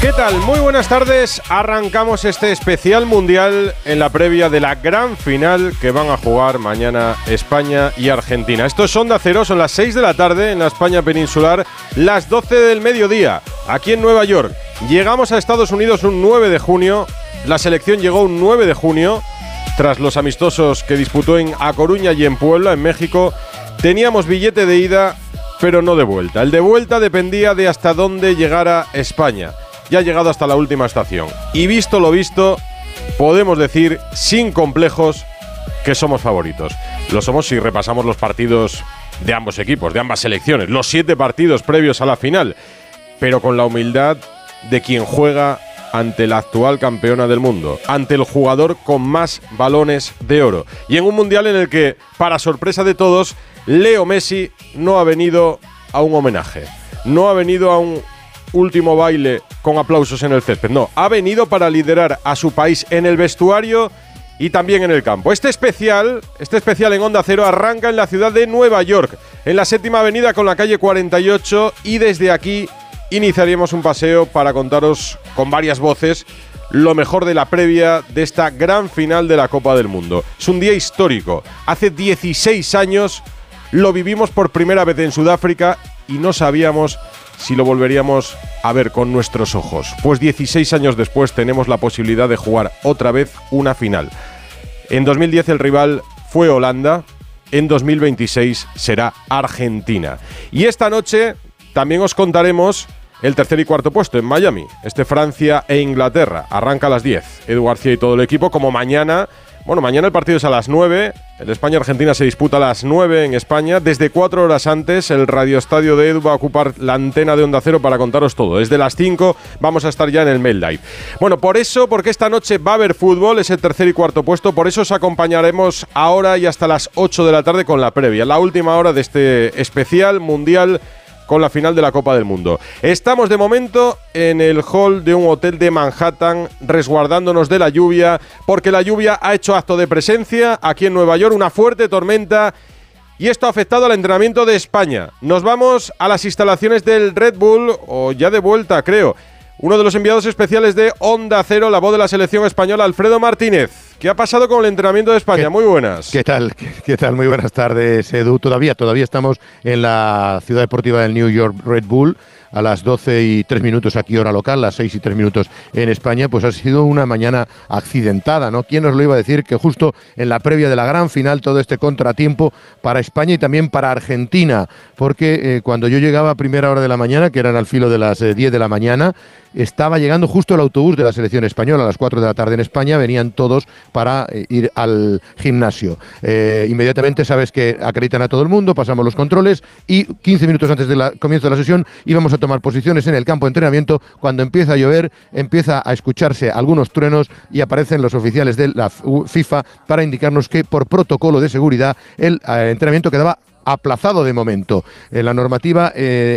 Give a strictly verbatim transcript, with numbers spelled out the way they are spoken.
¿Qué tal? Muy buenas tardes. Arrancamos este especial mundial en la previa de la gran final que van a jugar mañana España y Argentina. Esto es Onda Cero, son las seis de la tarde en la España peninsular, las doce del mediodía, aquí en Nueva York. Llegamos a Estados Unidos un nueve de junio, la selección llegó un nueve de junio, tras los amistosos que disputó en A Coruña y en Puebla, en México. Teníamos billete de ida, pero no de vuelta. El de vuelta dependía de hasta dónde llegara España. Ya ha llegado hasta la última estación. Y visto lo visto, podemos decir, sin complejos, que somos favoritos. Lo somos si repasamos los partidos de ambos equipos, de ambas selecciones, los siete partidos previos a la final, pero con la humildad de quien juega ante la actual campeona del mundo, ante el jugador con más balones de oro. Y en un mundial en el que, para sorpresa de todos, Leo Messi no ha venido a un homenaje, no ha venido a un último baile con aplausos en el césped. No, ha venido para liderar a su país en el vestuario y también en el campo. Este especial, este especial en Onda Cero arranca en la ciudad de Nueva York, en la séptima avenida con la calle cuarenta y ocho, y desde aquí iniciaríamos un paseo para contaros con varias voces lo mejor de la previa de esta gran final de la Copa del Mundo. Es un día histórico. Hace dieciséis años lo vivimos por primera vez en Sudáfrica y no sabíamos si lo volveríamos a ver con nuestros ojos. Pues dieciséis años después tenemos la posibilidad de jugar otra vez una final. En dos mil diez el rival fue Holanda, en dos mil veintiséis será Argentina. Y esta noche también os contaremos el tercer y cuarto puesto en Miami. Este Francia e Inglaterra arranca a las diez. Edu García y todo el equipo, como mañana. Bueno, mañana el partido es a las nueve. El España-Argentina se disputa a las nueve en España. Desde cuatro horas antes, el radioestadio de Edu va a ocupar la antena de Onda Cero para contaros todo. Desde las cinco vamos a estar ya en el Mail Live. Bueno, por eso, porque esta noche va a haber fútbol, ese tercer y cuarto puesto, por eso os acompañaremos ahora y hasta las ocho de la tarde con la previa, la última hora de este especial mundial con la final de la Copa del Mundo. Estamos de momento en el hall de un hotel de Manhattan, resguardándonos de la lluvia, porque la lluvia ha hecho acto de presencia aquí en Nueva York, una fuerte tormenta, y esto ha afectado al entrenamiento de España. Nos vamos a las instalaciones del Red Bull, o ya de vuelta, creo. Uno de los enviados especiales de Onda Cero, la voz de la selección española, Alfredo Martínez. ¿Qué ha pasado con el entrenamiento de España? ¿Qué, Muy buenas. ¿Qué tal? ¿Qué, ¿Qué tal? Muy buenas tardes, Edu. Todavía, todavía estamos en la ciudad deportiva del New York Red Bull, a las doce y tres minutos aquí hora local, las seis y tres minutos en España. Pues ha sido una mañana accidentada, ¿no? ¿Quién nos lo iba a decir? Que justo en la previa de la gran final todo este contratiempo para España y también para Argentina, porque eh, cuando yo llegaba a primera hora de la mañana, que eran al filo de las eh, diez de la mañana, estaba llegando justo el autobús de la selección española a las cuatro de la tarde en España. Venían todos para eh, ir al gimnasio. Eh, inmediatamente sabes que acreditan a todo el mundo, pasamos los controles y quince minutos antes del comienzo de la sesión íbamos a tomar posiciones en el campo de entrenamiento. Cuando empieza a llover, empieza a escucharse algunos truenos y aparecen los oficiales de la FIFA para indicarnos que por protocolo de seguridad el eh, entrenamiento quedaba aplazado de momento. Eh, la normativa eh,